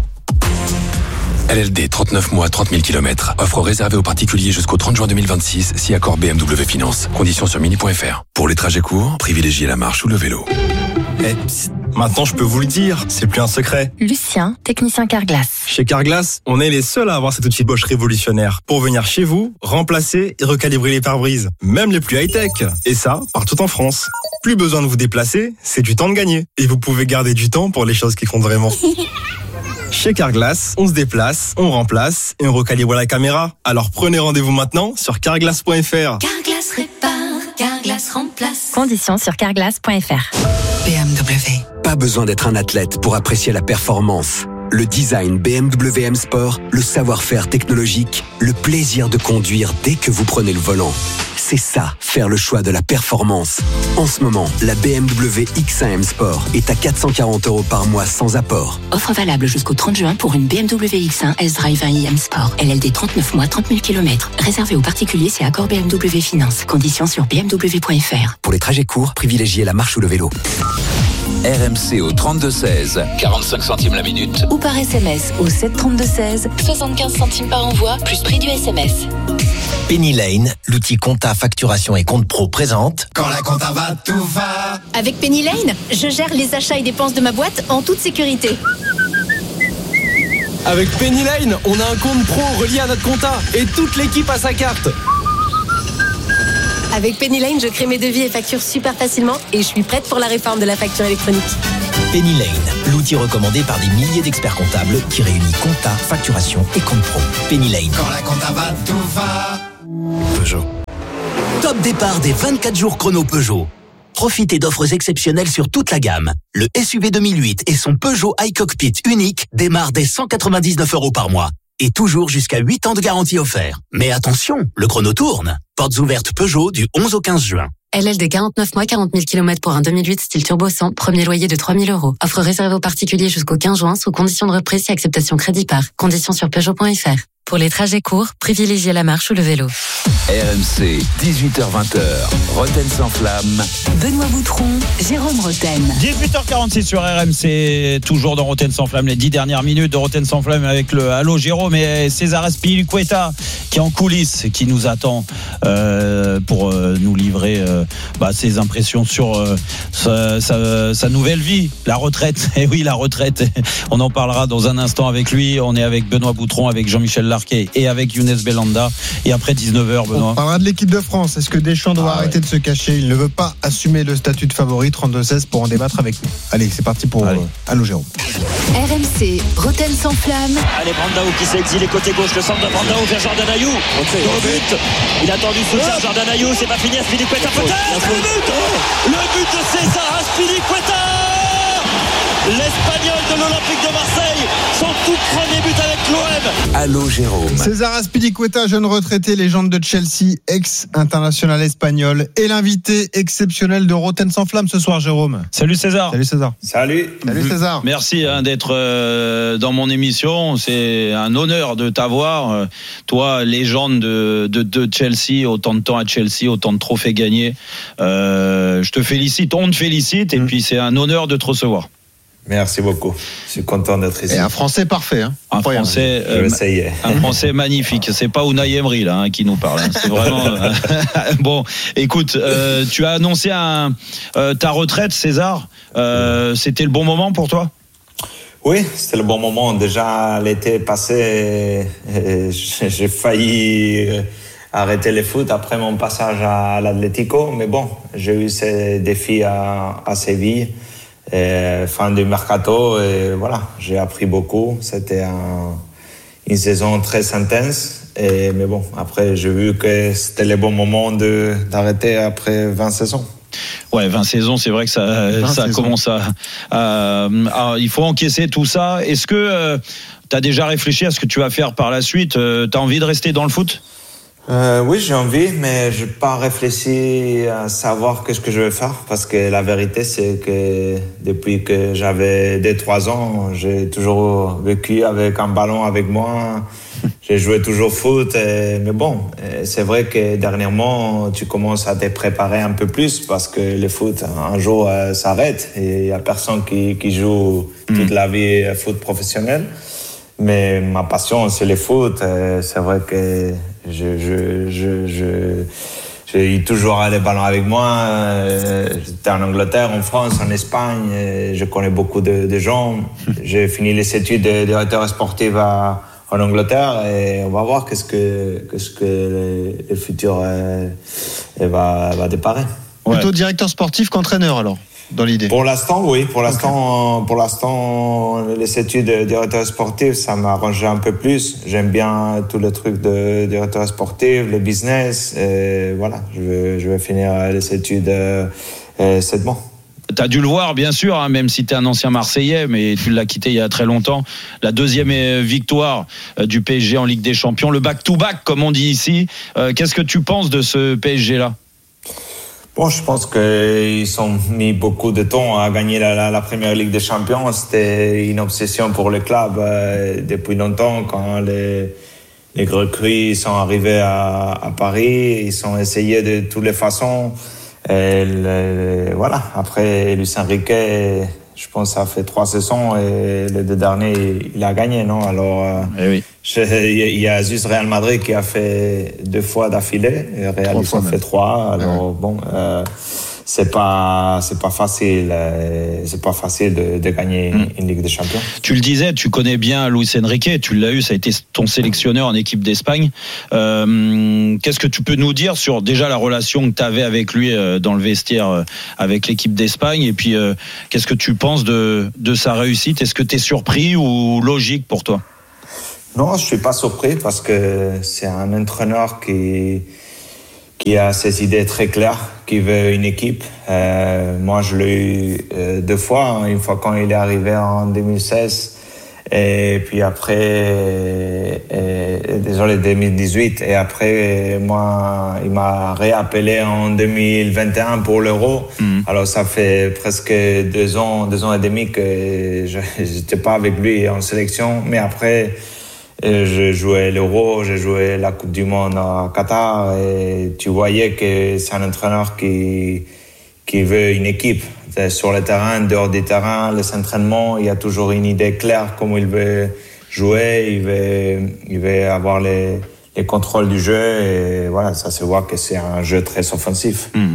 L L D, trente-neuf mois, trente mille kilomètres. Offre réservée aux particuliers jusqu'au trente juin deux mille vingt-six, si accord B M W Finance. Conditions sur mini point F R. Pour les trajets courts, privilégiez la marche ou le vélo. Eh, psst, maintenant je peux vous le dire, c'est plus un secret. Lucien, technicien Carglass. Chez Carglass, on est les seuls à avoir cet outil Bosch révolutionnaire pour venir chez vous, remplacer et recalibrer les pare-brises, même les plus high-tech. Et ça, partout en France. Plus besoin de vous déplacer, c'est du temps de gagner. Et vous pouvez garder du temps pour les choses qui comptent vraiment. Chez Carglass, on se déplace, on remplace et on recalibre la caméra. Alors prenez rendez-vous maintenant sur carglass point F R. Carglass répare, Carglass remplace. Conditions sur carglass point F R. B M W. Pas besoin d'être un athlète pour apprécier la performance. Le design B M W M Sport, le savoir-faire technologique, le plaisir de conduire dès que vous prenez le volant. C'est ça, faire le choix de la performance. En ce moment, la B M W X un M Sport est à quatre cent quarante euros par mois sans apport. Offre valable jusqu'au trente juin pour une B M W X un S-Drive un i M Sport. L L D trente-neuf mois, trente mille kilomètres. Réservé aux particuliers, c'est accord B M W Finance. Conditions sur b m w point f r. Pour les trajets courts, privilégiez la marche ou le vélo. R M C au trente-deux seize, quarante-cinq centimes la minute. Ou par S M S au sept trente-deux seize, soixante-quinze centimes par envoi, plus prix du S M S. Penny Lane, l'outil compta, facturation et compte pro présente. Quand la compta va, tout va. Avec Penny Lane, je gère les achats et dépenses de ma boîte en toute sécurité. Avec Penny Lane, on a un compte pro relié à notre compta et toute l'équipe a sa carte. Avec Penny Lane, je crée mes devis et factures super facilement et je suis prête pour la réforme de la facture électronique. Penny Lane, l'outil recommandé par des milliers d'experts comptables qui réunit compta, facturation et compte pro. Penny Lane. Quand la compta va, tout va. Peugeot. Top départ des vingt-quatre jours chrono Peugeot. Profitez d'offres exceptionnelles sur toute la gamme. Le S U V deux mille huit et son Peugeot iCockpit unique démarrent dès cent quatre-vingt-dix-neuf euros par mois. Et toujours jusqu'à huit ans de garantie offert. Mais attention, le chrono tourne. Portes ouvertes Peugeot du onze au quinze juin. L L D quarante-neuf mois, quarante mille kilomètres pour un deux mille huit style turbo cent, premier loyer de trois mille euros. Offre réservée aux particuliers jusqu'au quinze juin sous condition de reprise et acceptation crédit par. Conditions sur peugeot point f r. Pour les trajets courts, privilégiez la marche ou le vélo. R M C, dix-huit heures vingt, Roten sans flamme. Benoît Boutron, Jérôme Roten. dix-huit heures quarante-six sur R M C, toujours dans Roten sans flamme, les dix dernières minutes de Roten sans flamme avec le Allô Jérôme et César Azpilicueta qui est en coulisses, qui nous attend euh, pour euh, nous livrer euh, bah, ses impressions sur euh, sa, sa, sa nouvelle vie, la retraite. Et oui, la retraite, on en parlera dans un instant avec lui. On est avec Benoît Boutron, avec Jean-Michel Larquet et avec Younes Belanda. Et après dix-neuf heures, Benoît. On parlera de l'équipe de France. Est-ce que Deschamps doit ah, arrêter ouais. de se cacher? Il ne veut pas assumer le statut de favori. Trente-deux seize pour en débattre avec nous. Allez, c'est parti pour euh, Allô Jérôme. R M C, Roten sans flamme. Allez, Brandao qui s'est exilé côté gauche. Le centre de Brandao vers Jordan Ayou. Au but. Il a tendu ce soutien. Jordan Ayou, c'est pas fini. Azpilicueta peut-être. Le but. Oh le but de César Azpilicueta. L'Espagnol de l'Olympique de Marseille, son tout premier but avec l'O M. Allô Jérôme. César Azpilicueta, jeune retraité, légende de Chelsea, ex-international espagnol, et l'invité exceptionnel de Roten sans flamme ce soir, Jérôme. Salut César. Salut César. Salut. Salut César. Merci hein, d'être euh, dans mon émission. C'est un honneur de t'avoir. Toi, légende de, de, de Chelsea, autant de temps à Chelsea, autant de trophées gagnés. Euh, je te félicite, on te félicite, et mmh. puis c'est un honneur de te recevoir. Merci beaucoup. Je suis content d'être ici. Et un Français parfait, hein. Un Français, euh, un Français magnifique. C'est pas Unai Emery là hein, qui nous parle. Hein. C'est vraiment euh, bon. Écoute, euh, tu as annoncé un, euh, ta retraite, César. Euh, c'était le bon moment pour toi? Oui, c'était le bon moment. Déjà l'été passé, j'ai failli arrêter le foot après mon passage à l'Atlético, mais bon, j'ai eu ces défis à, à Séville. Et fin du mercato, et voilà, j'ai appris beaucoup. C'était un, une saison très intense, et, mais bon, après j'ai vu que c'était le bon moment de, d'arrêter après vingt saisons. Ouais, vingt saisons, c'est vrai que ça, ça commence à, à, à. Il faut encaisser tout ça. Est-ce que euh, tu as déjà réfléchi à ce que tu vas faire par la suite? euh, Tu as envie de rester dans le foot? Euh, oui, j'ai envie, mais je n'ai pas réfléchi à savoir qu'est-ce que je vais faire, parce que la vérité, c'est que depuis que j'avais deux trois ans, j'ai toujours vécu avec un ballon avec moi. J'ai joué toujours foot, et, mais bon, c'est vrai que dernièrement, tu commences à te préparer un peu plus, parce que le foot, un jour, euh, s'arrête, et il n'y a personne qui, qui joue toute la vie foot professionnel. Mais ma passion, c'est le foot. C'est vrai que je, je, je, je, j'ai toujours les ballons avec moi. J'étais en Angleterre, en France, en Espagne. Je connais beaucoup de, de gens. J'ai fini les études de directeur sportif à, en Angleterre, et on va voir qu'est-ce que, qu'est-ce que le, le futur euh, va, va déparer. Ouais. Plutôt directeur sportif qu'entraîneur alors? Dans l'idée. Pour l'instant, oui. Pour l'instant, okay. pour l'instant, les études de directeur sportif, ça m'arrangeait un peu plus. J'aime bien tous les trucs de directeur sportif, le business. Et voilà, je vais, je vais finir les études euh, cette mois. t'as dû le voir, bien sûr, hein, même si t'es un ancien Marseillais, mais tu l'as quitté il y a très longtemps. La deuxième victoire du P S G en Ligue des Champions, le back-to-back, comme on dit ici. Euh, qu'est-ce que tu penses de ce P S G-là? Bon, je pense qu'ils ont mis beaucoup de temps à gagner la, la, la première Ligue des Champions. C'était une obsession pour le club euh, depuis longtemps. Quand les, les recrues sont arrivés à, à Paris, ils ont essayé de toutes les façons. Et le, voilà. Après, Luis Enrique, je pense que ça fait trois saisons et les deux derniers, il a gagné, non? Alors, euh, eh oui. il y a juste Real Madrid qui a fait deux fois d'affilée. Et Real, ils ont fait trois. Alors, ouais. bon, euh, c'est pas, c'est pas facile, euh, c'est pas facile de, de gagner mmh. une Ligue des Champions. Tu le disais, tu connais bien Luis Enrique, tu l'as eu, ça a été ton sélectionneur en équipe d'Espagne. Euh, qu'est-ce que tu peux nous dire sur déjà la relation que tu avais avec lui euh, dans le vestiaire euh, avec l'équipe d'Espagne, et puis euh, qu'est-ce que tu penses de, de sa réussite? Est-ce que tu es surpris ou logique pour toi? Non, je suis pas surpris parce que c'est un entraîneur qui qui a ses idées très claires, qui veut une équipe. Euh, moi, je l'ai eu euh, deux fois, hein, une fois quand il est arrivé en deux mille seize, et puis après, et, et, désolé, deux mille dix-huit, et après, moi, il m'a réappelé en deux mille vingt et un pour l'Euro. Mmh. Alors, ça fait presque deux ans, deux ans et demi que je n'étais pas avec lui en sélection, mais après, j'ai joué l'Euro, j'ai joué la Coupe du Monde à Qatar, et tu voyais que c'est un entraîneur qui, qui veut une équipe. Sur le terrain, dehors du terrain, les entraînements, il y a toujours une idée claire comment il veut jouer, il veut, il veut avoir les, les contrôles du jeu, et voilà, ça se voit que c'est un jeu très offensif. Mmh.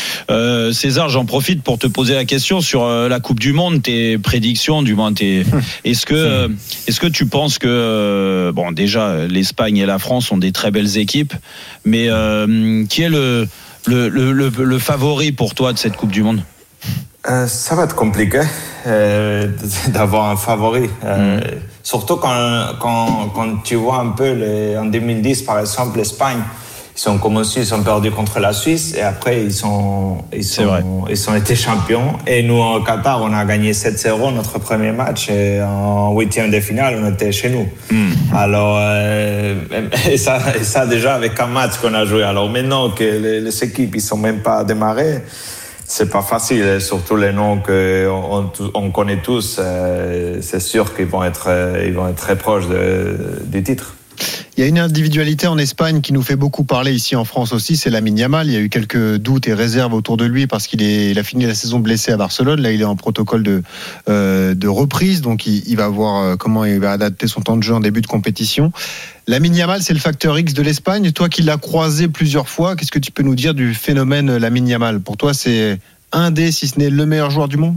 Euh, César, j'en profite pour te poser la question sur euh, la Coupe du Monde, tes prédictions, du moins, tes... est-ce que, euh, est-ce que tu penses que, euh, bon, déjà, l'Espagne et la France ont des très belles équipes, mais euh, qui est le, le, le, le, le favori pour toi de cette Coupe du Monde? Euh, ça va être compliqué euh, d'avoir un favori. Euh, mmh. Surtout quand, quand, quand tu vois un peu, les, en deux mille dix, par exemple, l'Espagne, ils ont commencé, ils ont perdu contre la Suisse, et après, ils ont, ils sont, ils ont été champions. Et nous, au Qatar, on a gagné sept zéro notre premier match, et en huitième de finale, on était chez nous. Mmh. Alors, euh, et, ça, et ça déjà avec un match qu'on a joué. Alors maintenant que les, les équipes, ils sont même pas démarrées, c'est pas facile, surtout les noms qu'on on connaît tous, euh, c'est sûr qu'ils vont être, ils vont être très proches de, du titre. Il y a une individualité en Espagne qui nous fait beaucoup parler ici en France aussi, c'est Lamine Yamal. Il y a eu quelques doutes et réserves autour de lui parce qu'il est, il a fini la saison blessé à Barcelone. Là, il est en protocole de, euh, de reprise, donc il, il va voir comment il va adapter son temps de jeu en début de compétition. Lamine Yamal, c'est le facteur X de l'Espagne. Toi qui l'as croisé plusieurs fois, qu'est-ce que tu peux nous dire du phénomène Lamine Yamal? Pour toi, c'est un des, si ce n'est le meilleur joueur du monde?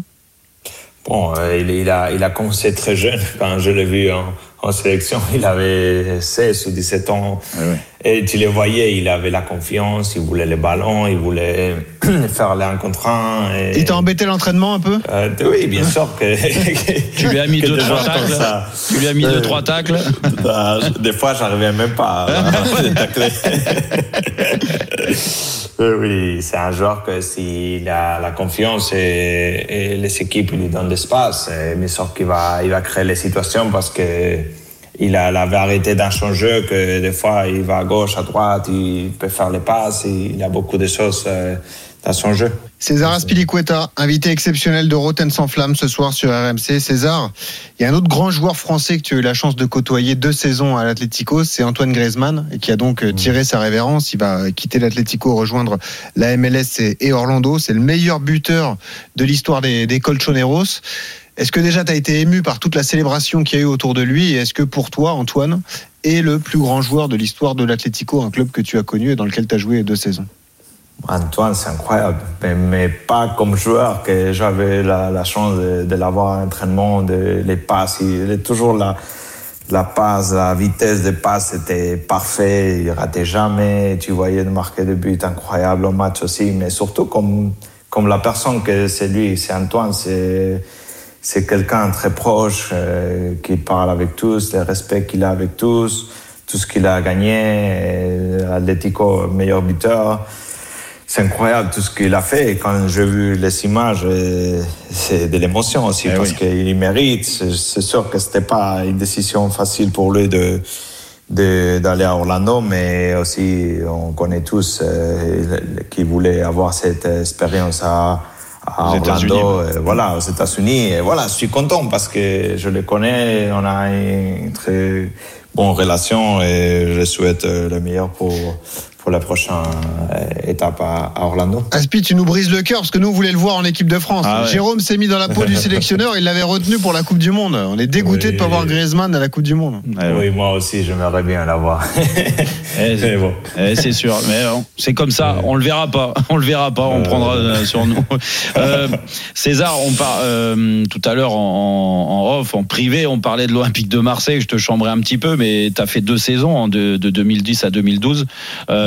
Bon, euh, il, il, a, il a commencé très jeune. Quand je l'ai vu en, en sélection, il avait seize ou dix-sept ans. Oui, oui. Et tu le voyais, il avait la confiance, il voulait les ballons, il voulait faire les un contre un. Et... Il t'a embêté l'entraînement un peu? euh, Oui, bien sûr. Que, tu lui as mis deux, trois tacles. Tu lui as mis euh, deux, trois tacles. Des fois, j'arrivais même pas à tacler. Oui, c'est un joueur que s'il a la confiance et, et les équipes lui donnent l'espace, bien sûr qu'il va, il va créer les situations parce que il a la variété dans son jeu, que des fois il va à gauche, à droite, il peut faire les passes, il a beaucoup de choses dans son jeu. César Azpilicueta, invité exceptionnel de Rotten sans flamme ce soir sur R M C. César, il y a un autre grand joueur français que tu as eu la chance de côtoyer deux saisons à l'Atlético, c'est Antoine Griezmann, et qui a donc tiré sa révérence. Il va quitter l'Atlético, rejoindre la M L S et Orlando. C'est le meilleur buteur de l'histoire des, des Colchoneros. Est-ce que déjà tu as été ému par toute la célébration qu'il y a eu autour de lui, et est-ce que pour toi, Antoine est le plus grand joueur de l'histoire de l'Atlético, un club que tu as connu et dans lequel tu as joué deux saisons? Antoine, c'est incroyable, mais, mais pas comme joueur, que j'avais la, la chance de, de l'avoir à l'entraînement, de les passes. Il est toujours la, la passe, la vitesse de passe était parfait, il ratait jamais. Tu voyais de marquer des buts incroyables au match aussi, mais surtout comme, comme la personne que c'est lui, c'est Antoine, c'est, c'est quelqu'un très proche, euh, qui parle avec tous, le respect qu'il a avec tous, tout ce qu'il a gagné, Atlético, meilleur buteur. c'est incroyable tout ce qu'il a fait. Et quand j'ai vu les images, c'est de l'émotion aussi, eh parce oui. qu'il mérite. C'est sûr que c'était pas une décision facile pour lui de, de, d'aller à Orlando, mais aussi on connaît tous euh, qui voulaient avoir cette expérience à, à Orlando, euh, voilà, aux États-Unis. Et voilà, je suis content parce que je le connais, on a une très bonne relation et je souhaite le meilleur pour pour la prochaine étape à Orlando. Aspi, tu nous brises le cœur parce que nous on voulait le voir en équipe de France. Ah ouais. Jérôme s'est mis dans la peau du sélectionneur, il l'avait retenu pour la Coupe du Monde. On est dégoûté oui. de ne pas voir Griezmann à la Coupe du Monde. Ah oui, ouais. moi aussi, j'aimerais bien l'avoir. eh, c'est bon. Eh, c'est sûr, mais bon, c'est comme ça, on le verra pas, on le verra pas, on euh... prendra euh, sur nous. Euh, César, on par, euh, tout à l'heure en, en off, en privé, on parlait de l'Olympique de Marseille. Je te chambrais un petit peu, mais tu as fait deux saisons de, de deux mille dix à deux mille douze. Euh,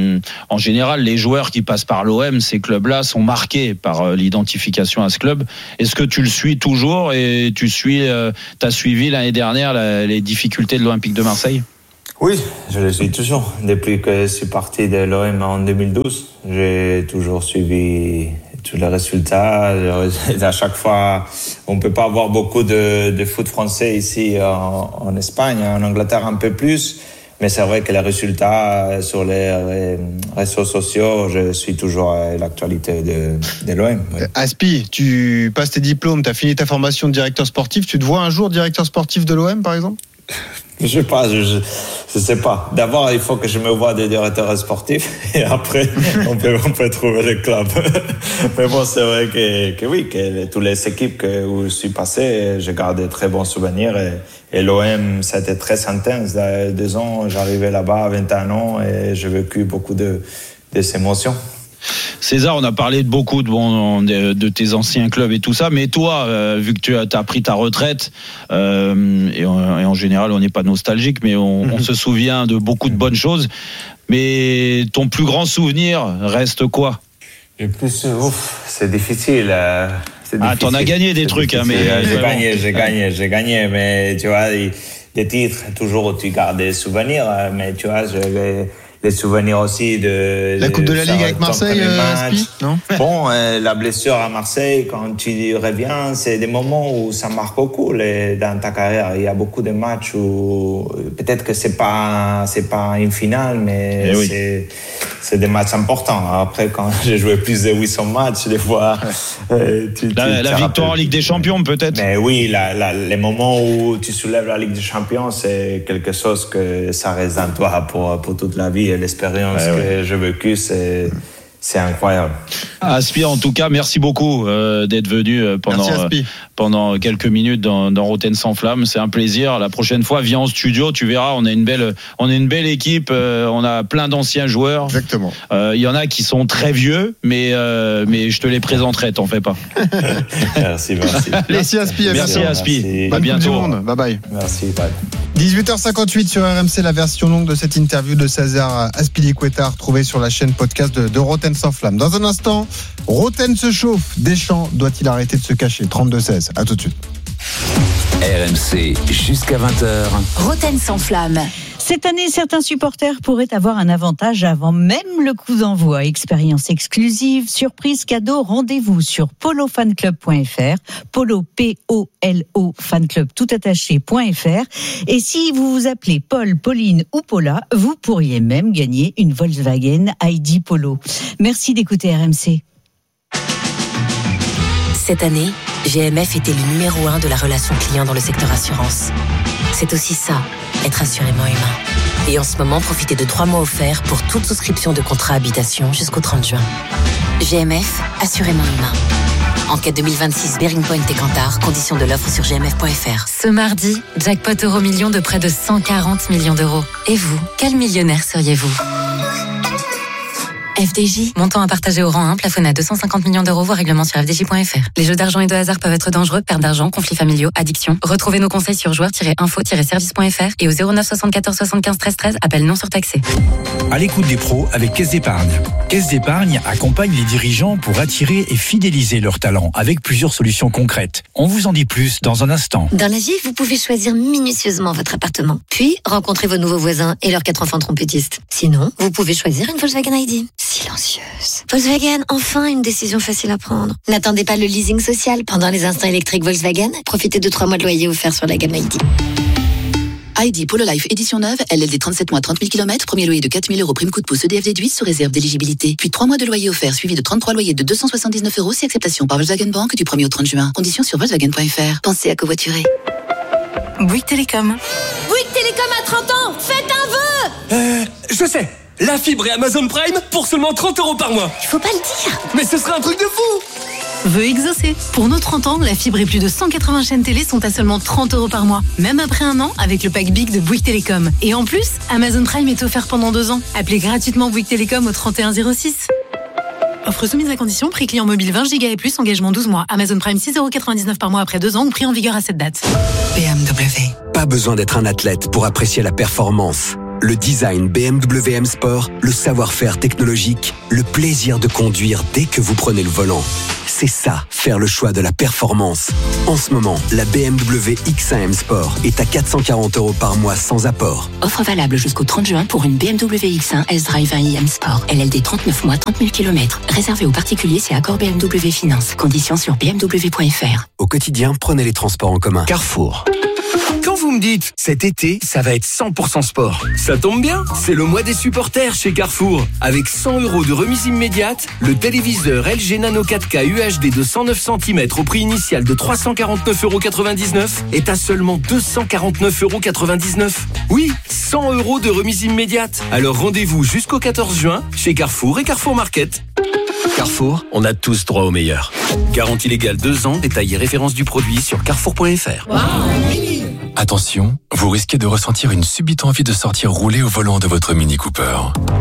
En général, les joueurs qui passent par l'O M, ces clubs-là, sont marqués par l'identification à ce club. Est-ce que tu le suis toujours et tu suis, euh, t'as suivi l'année dernière la, les difficultés de l'Olympique de Marseille ? Oui, je le suis toujours. Depuis que je suis parti de l'O M en deux mille douze, j'ai toujours suivi tous les résultats. À chaque fois, on peut pas avoir beaucoup de, de foot français ici en, en Espagne, en Angleterre un peu plus. Mais c'est vrai que les résultats sur les réseaux sociaux, je suis toujours à l'actualité de, de l'O M. Oui. Aspi, tu passes tes diplômes, tu as fini ta formation de directeur sportif. Tu te vois un jour directeur sportif de l'O M, par exemple ? Je sais pas, je, je, je sais pas. D'abord, il faut que je me voie des directeurs sportifs et après, on peut, on peut trouver le club. Mais bon, c'est vrai que, que oui, que toutes les équipes que, où je suis passé, j'ai gardé de très bons souvenirs et, et l'O M, c'était très intense. Il y a deux ans, j'arrivais là-bas à vingt et un ans et j'ai vécu beaucoup de, de émotions. César, on a parlé de beaucoup de, bon, de, de tes anciens clubs et tout ça, mais toi, euh, vu que tu as, as pris ta retraite, euh, et, en, et en général, on n'est pas nostalgique, mais on, on se souvient de beaucoup de bonnes choses. Mais ton plus grand souvenir reste quoi ? Le plus, ouf, c'est difficile. Euh, c'est ah, difficile. T'en as gagné des c'est trucs, hein, mais euh, j'ai gagné, j'ai gagné, j'ai gagné, mais tu vois, des titres, toujours tu gardes des souvenirs, mais tu vois, je vais des souvenirs aussi de la Coupe de, de la Ligue avec Marseille, euh, Aspi, non ? Bon, euh, la blessure à Marseille, quand tu reviens, c'est des moments où ça marque beaucoup les, dans ta carrière. Il y a beaucoup de matchs où peut-être que c'est pas c'est pas une finale, mais oui. c'est c'est des matchs importants. Après, quand j'ai joué plus de huit cents matchs, des fois, euh, tu, la, tu, la victoire en Ligue des Champions, peut-être. Mais oui, la, la, les moments où tu soulèves la Ligue des Champions, c'est quelque chose que ça reste en toi pour pour toute la vie. L'expérience ouais, que ouais. j'ai vécue, c'est, c'est incroyable. Aspi, en tout cas, merci beaucoup euh, d'être venu pendant, euh, pendant quelques minutes dans, dans Rotten sans flamme. C'est un plaisir. La prochaine fois, viens en studio, tu verras, on a une belle, on a une belle équipe, euh, on a plein d'anciens joueurs. Exactement. Il euh, y en a qui sont très vieux, mais, euh, mais je te les présenterai, t'en fais pas. Merci, merci. Merci Aspi. Merci Aspi. Merci. À bientôt. Bye bye. Merci, bye. dix-huit heures cinquante-huit sur R M C, la version longue de cette interview de César Azpilicueta retrouvée sur la chaîne podcast de, de Rotten sans flamme. Dans un instant, Rotten se chauffe. Deschamps doit-il arrêter de se cacher ? trente-deux seize. À tout de suite. R M C jusqu'à vingt heures. Rotten sans flamme. Cette année, certains supporters pourraient avoir un avantage avant même le coup d'envoi. Expérience exclusive, surprise, cadeau, rendez-vous sur polo fan club point f r, polo, P O L O, fanclub tout attaché point f r. Et si vous vous appelez Paul, Pauline ou Paula, vous pourriez même gagner une Volkswagen I D Polo. Merci d'écouter R M C. Cette année, G M F était le numéro un de la relation client dans le secteur assurance. C'est aussi ça, être assurément humain. Et en ce moment, profitez de trois mois offerts pour toute souscription de contrat habitation jusqu'au trente juin. G M F, assurément humain. Enquête deux mille vingt-six, Bearing Point et Kantar, conditions de l'offre sur g m f point f r. Ce mardi, jackpot euro million de près de cent quarante millions d'euros. Et vous, quel millionnaire seriez-vous ? F D J, montant à partager au rang un, plafonné à deux cent cinquante millions d'euros, voire règlement sur f d j point f r. Les jeux d'argent et de hasard peuvent être dangereux, perte d'argent, conflits familiaux, addiction. Retrouvez nos conseils sur joueurs tiret info tiret service point f r et au zéro neuf soixante-quatorze soixante-quinze treize treize, appel non surtaxé. À l'écoute des pros avec Caisse d'Épargne. Caisse d'Épargne accompagne les dirigeants pour attirer et fidéliser leurs talents avec plusieurs solutions concrètes. On vous en dit plus dans un instant. Dans la vie, vous pouvez choisir minutieusement votre appartement, puis rencontrer vos nouveaux voisins et leurs quatre enfants trompettistes. Sinon, vous pouvez choisir une Volkswagen I D. silencieuse. Volkswagen, enfin une décision facile à prendre. N'attendez pas le leasing social. Pendant les instants électriques Volkswagen, profitez de trois mois de loyer offerts sur la gamme I D. I D Polo Life édition neuve, L L D trente-sept mois, trente mille kilomètres, premier loyer de quatre mille euros, prime coup de pouce E D F déduit sous réserve d'éligibilité. Puis trois mois de loyer offert suivi de trente-trois loyers de deux cent soixante-dix-neuf euros si acceptation par Volkswagen Bank du premier au trente juin. Conditions sur Volkswagen point F R. Pensez à covoiturer. Bouygues Télécom. Bouygues Télécom à trente ans, faites un vœu. Euh, je sais. La fibre et Amazon Prime pour seulement trente euros par mois. Il faut pas le dire. Mais ce serait un truc de fou. Vœu exaucé. Pour nos trente ans, la fibre et plus de cent quatre-vingts chaînes télé sont à seulement trente euros par mois. Même après un an, avec le pack Big de Bouygues Télécom. Et en plus, Amazon Prime est offert pendant deux ans. Appelez gratuitement Bouygues Télécom au trente et un zéro six. Offre soumise à condition, prix client mobile vingt gigas et plus, engagement douze mois. Amazon Prime six euros quatre-vingt-dix-neuf par mois après deux ans ou prix en vigueur à cette date. B M W. Pas besoin d'être un athlète pour apprécier la performance. Le design B M W M Sport, le savoir-faire technologique, le plaisir de conduire dès que vous prenez le volant. C'est ça, faire le choix de la performance. En ce moment, la B M W X un M Sport est à quatre cent quarante euros par mois sans apport. Offre valable jusqu'au trente juin pour une B M W X un S-Drive un i M Sport. L L D trente-neuf mois, trente mille kilomètres. Réservé aux particuliers, c'est accord B M W Finance. Conditions sur b m w point f r. Au quotidien, prenez les transports en commun. Carrefour. Quand vous me dites, cet été, ça va être cent pour cent sport, ça tombe bien, c'est le mois des supporters chez Carrefour. Avec cent euros de remise immédiate, le téléviseur L G Nano quatre K U H D de cent neuf centimètres au prix initial de trois cent quarante-neuf euros quatre-vingt-dix-neuf est à seulement deux cent quarante-neuf euros quatre-vingt-dix-neuf. Oui, cent euros de remise immédiate. Alors rendez-vous jusqu'au quatorze juin chez Carrefour et Carrefour Market. Carrefour, on a tous droit au meilleur. Garantie légale deux ans, détail et référence du produit sur carrefour point f r. Wow. Attention, vous risquez de ressentir une subite envie de sortir rouler au volant de votre Mini Cooper.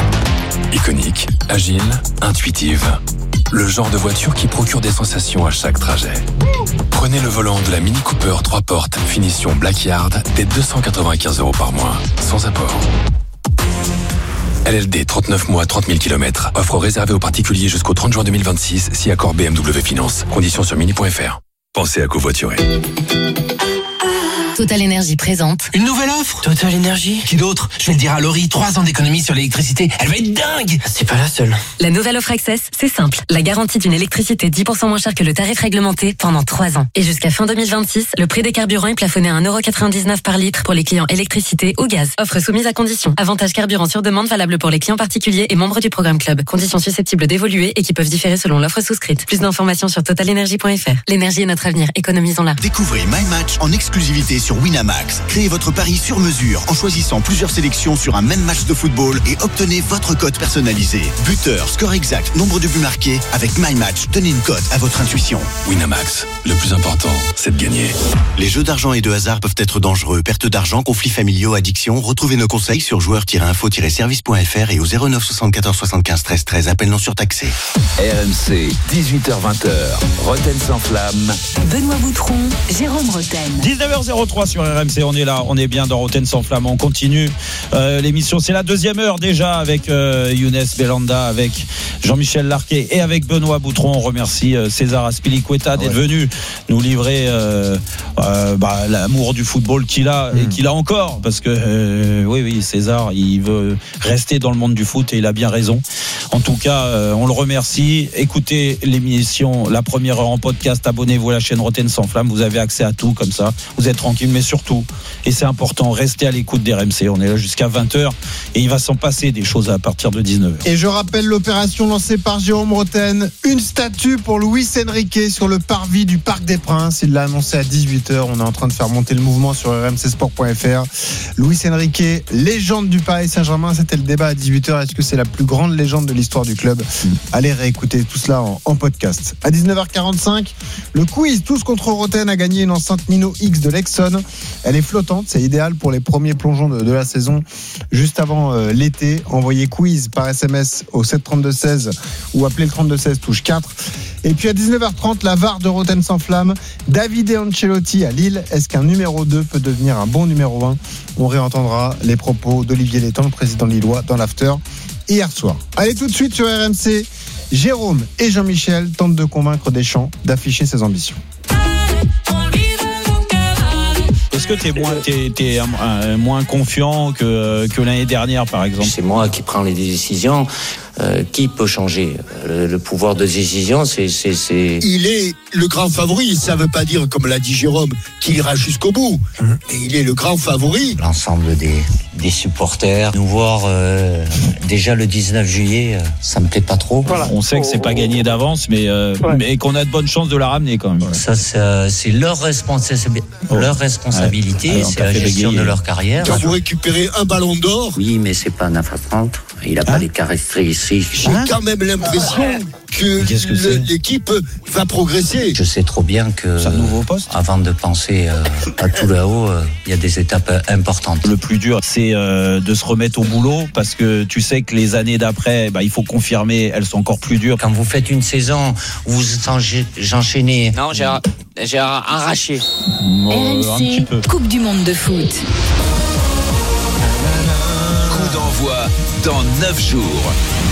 Iconique, agile, intuitive. Le genre de voiture qui procure des sensations à chaque trajet. Prenez le volant de la Mini Cooper trois portes, finition Blackyard, dès deux cent quatre-vingt-quinze euros par mois, sans apport. L L D trente-neuf mois, trente mille kilomètres. Offre réservée aux particuliers jusqu'au trente juin deux mille vingt-six, si accord B M W Finance. Conditions sur mini point f r. Pensez à covoiturer. Total Énergie présente. Une nouvelle offre Total Énergie. Qui d'autre? Je vais le dire à Laurie, trois ans d'économie sur l'électricité. Elle va être dingue. C'est pas la seule. La nouvelle offre Access, c'est simple. La garantie d'une électricité dix pour cent moins chère que le tarif réglementé pendant trois ans. Et jusqu'à fin deux mille vingt-six, le prix des carburants est plafonné à un euro quatre-vingt-dix-neuf par litre pour les clients électricité ou gaz. Offre soumise à condition. Avantage carburant sur demande valable pour les clients particuliers et membres du programme Club. Conditions susceptibles d'évoluer et qui peuvent différer selon l'offre souscrite. Plus d'informations sur total énergie point f r. L'énergie est notre avenir. Économisons-la. Découvrez My Match en exclusivité sur Winamax. Créez votre pari sur mesure en choisissant plusieurs sélections sur un même match de football et obtenez votre cote personnalisé. Buteur, score exact, nombre de buts marqués. Avec My Match, donnez une cote à votre intuition. Winamax, le plus important, c'est de gagner. Les jeux d'argent et de hasard peuvent être dangereux. Perte d'argent, conflits familiaux, addiction. Retrouvez nos conseils sur joueurs tiret info tiret service point f r et au zéro neuf soixante-quatorze soixante-quinze treize treize. Appel non surtaxé. R M C, dix-huit heures vingt, Roten sans flamme. Benoît Boutron, Jérôme Roten. dix-neuf heures zéro trois sur R M C, on est là, on est bien dans Roten sans flamme, on continue euh, l'émission, c'est la deuxième heure déjà avec euh, Younes Belanda, avec Jean-Michel Larquet et avec Benoît Boutron. On remercie euh, César Azpilicueta d'être ouais. venu nous livrer euh, euh, bah, l'amour du football qu'il a mmh. et qu'il a encore, parce que euh, oui oui César il veut rester dans le monde du foot et il a bien raison. En tout cas euh, on le remercie. Écoutez l'émission, la première heure en podcast, abonnez-vous à la chaîne Roten sans flamme, vous avez accès à tout comme ça, vous êtes tranquille, mais surtout, et c'est important, restez à l'écoute d'R M C, on est là jusqu'à vingt heures et il va s'en passer des choses à partir de dix-neuf heures. Et je rappelle l'opération lancée par Jérôme Roten, une statue pour Luis Enrique sur le parvis du Parc des Princes. Il l'a annoncé à dix-huit heures, on est en train de faire monter le mouvement sur r m c sport point f r. Luis Enrique, légende du Paris Saint-Germain, c'était le débat à dix-huit heures, est-ce que c'est la plus grande légende de l'histoire du club? Allez réécouter tout cela en, en podcast. À dix-neuf heures quarante-cinq, le quiz Tous contre Roten a gagné une enceinte Nino X de Lexon. Elle est flottante, c'est idéal pour les premiers plongeons de, de la saison juste avant euh, l'été. Envoyez quiz par S M S au sept trente-deux seize ou appelez le trente-deux seize touche quatre. Et puis à dix-neuf heures trente, la V A R de Roten sans flamme, Davide Ancelotti à Lille. Est-ce qu'un numéro deux peut devenir un bon numéro un? On réentendra les propos d'Olivier Létang, le président lillois, dans l'after hier soir. Allez, tout de suite sur R M C, Jérôme et Jean-Michel tentent de convaincre Deschamps d'afficher ses ambitions. Est-ce que tu es moins, t'es, t'es, euh, moins confiant que, que l'année dernière, par exemple? C'est moi qui prends les décisions. Euh, qui peut changer le, le pouvoir de décision, c'est, c'est, c'est... Il est le grand favori. Ça ne veut pas dire, comme l'a dit Jérôme, qu'il ira jusqu'au bout. Mmh. Et il est le grand favori. L'ensemble des, des supporters, nous voir euh, déjà le dix-neuf juillet, euh, ça me plaît pas trop. Voilà. On sait que c'est pas gagné d'avance, mais, euh, ouais. mais qu'on a de bonnes chances de la ramener quand même. Ça, c'est, euh, c'est leur, responsa- oh. leur responsabilité, ouais. Alors, c'est la gestion bégayer. de leur carrière. Quand vous récupérez un ballon d'or. Oui, mais c'est pas neuf à trente. Il n'a hein? pas les caractéristiques. J'ai hein? quand même l'impression que, que le, l'équipe va progresser. Je sais trop bien que, c'est un nouveau poste. Avant de penser euh, à tout là-haut, il euh, y a des étapes euh, importantes. Le plus dur, c'est euh, de se remettre au boulot, parce que tu sais que les années d'après, bah, il faut confirmer, elles sont encore plus dures. Quand vous faites une saison où vous enchaînez... Non, j'ai, j'ai arraché. Bon, R M C, Coupe du Monde de foot. Coup d'envoi dans neuf jours.